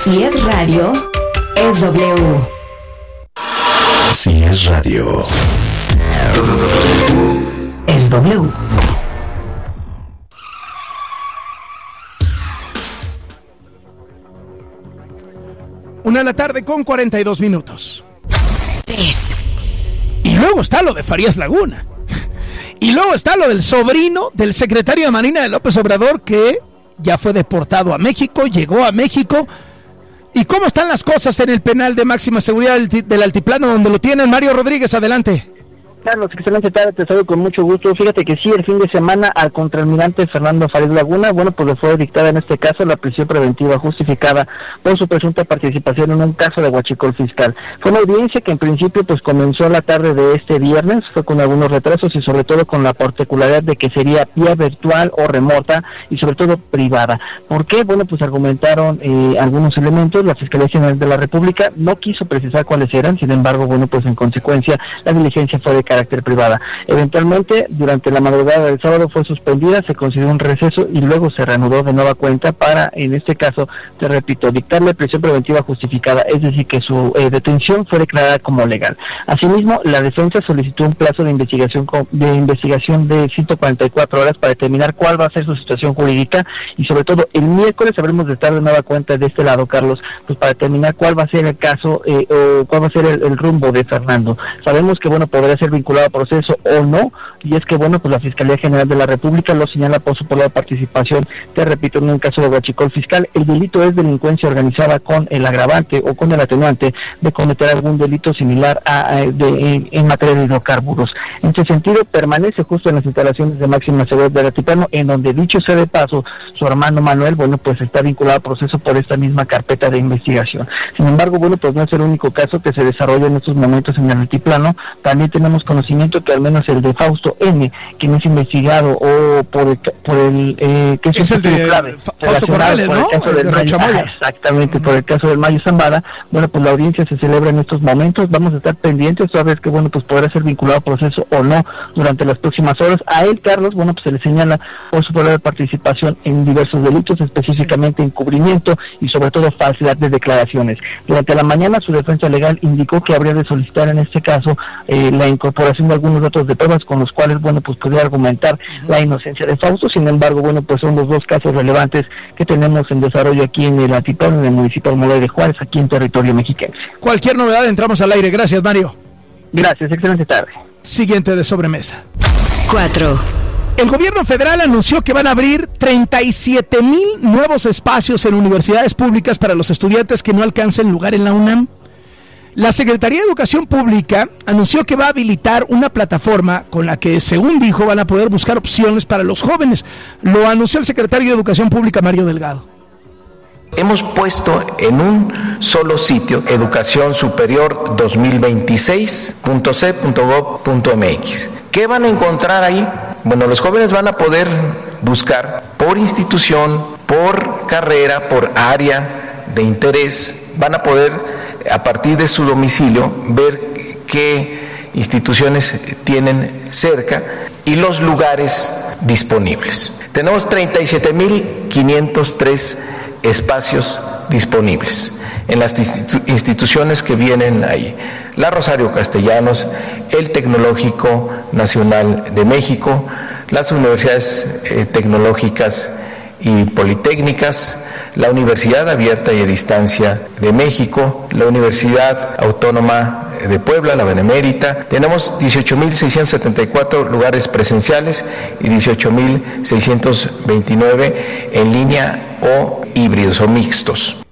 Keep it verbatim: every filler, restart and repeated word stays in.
Si es radio, es W. Si es radio, es W. Una de la tarde con cuarenta y dos minutos. Tres. Y luego está lo de Farías Laguna. Y luego está lo del sobrino del secretario de Marina de López Obrador, que ya fue deportado a México, llegó a México. ¿Y cómo están las cosas en el penal de máxima seguridad del, del Altiplano, donde lo tienen? Mario Rodríguez, adelante. Carlos, excelente tarde, te saludo con mucho gusto. Fíjate que sí, el fin de semana al contraalmirante Fernando Farías Laguna, bueno, pues le fue dictada en este caso la prisión preventiva justificada por su presunta participación en un caso de huachicol fiscal. Fue una audiencia que en principio pues comenzó la tarde de este viernes, fue con algunos retrasos y sobre todo con la particularidad de que sería vía virtual o remota y sobre todo privada. ¿Por qué? Bueno, pues argumentaron eh, algunos elementos, la Fiscalía General de la República no quiso precisar cuáles eran, sin embargo, bueno, pues en consecuencia la diligencia fue de carácter privada. Eventualmente, durante la madrugada del sábado fue suspendida, se concedió un receso y luego se reanudó de nueva cuenta para, en este caso, te repito, dictarle prisión preventiva justificada, es decir, que su eh, detención fue declarada como legal. Asimismo, la defensa solicitó un plazo de investigación de investigación de ciento cuarenta y cuatro horas para determinar cuál va a ser su situación jurídica y sobre todo el miércoles habremos de estar de nueva cuenta de este lado, Carlos, pues para determinar cuál va a ser el caso eh, o cuál va a ser el, el rumbo de Fernando. Sabemos que, bueno, podría ser vinculado a proceso o no, y es que, bueno, pues la Fiscalía General de la República lo señala por su probable participación, te repito, en un caso de huachicol fiscal. El delito es delincuencia organizada con el agravante o con el atenuante de cometer algún delito similar a, a de, en, en materia de hidrocarburos. En ese sentido, permanece justo en las instalaciones de máxima seguridad del Altiplano, en donde, dicho sea de paso, su hermano Manuel, bueno, pues está vinculado a proceso por esta misma carpeta de investigación. Sin embargo, bueno, pues no es el único caso que se desarrolla en estos momentos en el Altiplano. También tenemos conocimiento que al menos el de Fausto N, quien es investigado o por el, por el eh, que es, es el de clave, Fausto Corrales, ¿no? El caso del Mayo, ah, exactamente, por el caso del Mayo Zambada. Bueno, pues la audiencia se celebra en estos momentos, vamos a estar pendientes, toda vez que, bueno, pues podrá ser vinculado a proceso o no durante las próximas horas. A él, Carlos, bueno, pues se le señala por su probable participación en diversos delitos, específicamente encubrimiento y sobre todo falsedad de declaraciones. Durante la mañana su defensa legal indicó que habría de solicitar en este caso eh, la incorporación de algunos datos de pruebas con los cuales, bueno, pues podría argumentar uh-huh. la inocencia de Fausto. Sin embargo, bueno, pues son los dos casos relevantes que tenemos en desarrollo aquí en el Altiplano, en el municipio de Almoloya de Juárez, aquí en territorio mexiquense. Cualquier novedad, entramos al aire. Gracias, Mario. Gracias, excelente tarde. Siguiente de sobremesa. Cuatro. El gobierno federal anunció que van a abrir treinta y siete mil nuevos espacios en universidades públicas para los estudiantes que no alcancen lugar en la UNAM. La Secretaría de Educación Pública anunció que va a habilitar una plataforma con la que, según dijo, van a poder buscar opciones para los jóvenes. Lo anunció el secretario de Educación Pública, Mario Delgado. Hemos puesto en un solo sitio educación superior dos mil veintiséis punto c punto gov punto m x. ¿Qué van a encontrar ahí? Bueno, los jóvenes van a poder buscar por institución, por carrera, por área de interés, van a poder a partir de su domicilio ver qué instituciones tienen cerca y los lugares disponibles. Tenemos treinta y siete mil quinientos tres espacios disponibles en las institu- instituciones que vienen ahí. La Rosario Castellanos, el Tecnológico Nacional de México, las universidades eh, tecnológicas y politécnicas, la Universidad Abierta y a Distancia de México, la Universidad Autónoma de Puebla, la Benemérita. Tenemos dieciocho mil seiscientos setenta y cuatro lugares presenciales y dieciocho mil seiscientos veintinueve en línea o híbridos o mixtos.